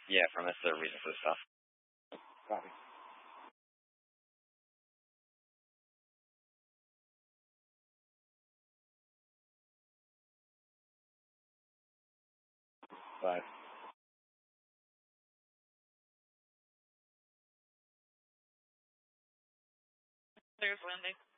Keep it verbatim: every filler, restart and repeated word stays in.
Yeah, from that's the reason for the stuff. Copy. Five. There's Wendy.